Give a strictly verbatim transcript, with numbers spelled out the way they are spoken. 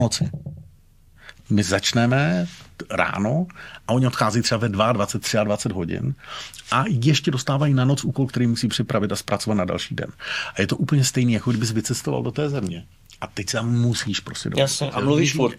noci. My začneme ráno a oni odchází třeba ve dvacet dva, dvacet tři hodin a ještě dostávají na noc úkol, který musí připravit a zpracovat na další den. A je to úplně stejný, jako kdybys vycestoval do té země. A teď se musíš prostě domluvit. Jasně, a mluvíš furt.